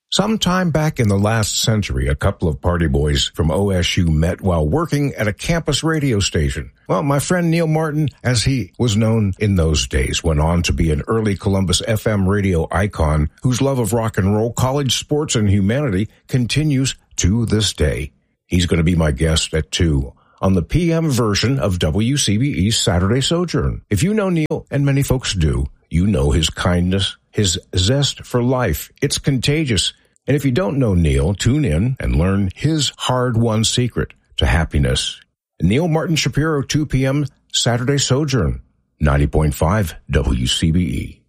Sometime back in the last century, a couple of party boys from OSU met while working at a campus radio station. Well, my friend Neil Martin, as he was known in those days, went on to be an early Columbus FM radio icon whose love of rock and roll, college sports, and humanity continues to this day. He's going to be my guest at 2 on the PM version of WCBE's Saturday Sojourn. If you know Neil, and many folks do, you know his kindness, his zest for life. It's contagious. And if you don't know Neil, tune in and learn his hard-won secret to happiness. Neil Martin Shapiro, 2 p.m., Saturday Sojourn, 90.5 WCBE.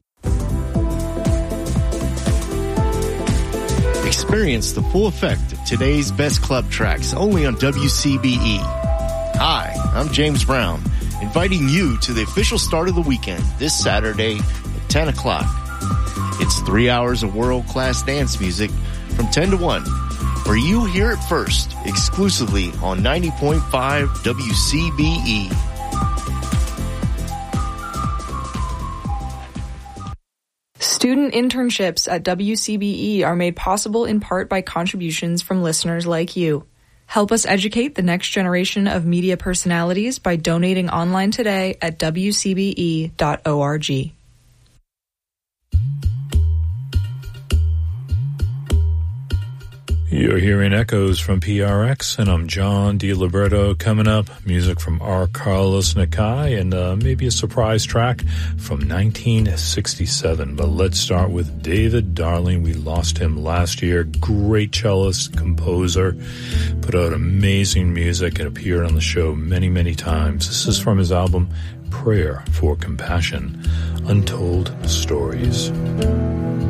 Experience the full effect of today's best club tracks only on WCBE. Hi, I'm James Brown, inviting you to the official start of the weekend this Saturday at 10 o'clock. It's 3 hours of world-class dance music from 10 to 1, where you hear it first, exclusively on 90.5 WCBE. Student internships at WCBE are made possible in part by contributions from listeners like you. Help us educate the next generation of media personalities by donating online today at wcbe.org. You're hearing echoes from PRX, and I'm John DiLiberto. Coming up, music from R. Carlos Nakai, and maybe a surprise track from 1967. But let's start with David Darling. We lost him last year. Great cellist, composer, put out amazing music and appeared on the show many, many times. This is from his album, Prayer for Compassion, Untold Stories.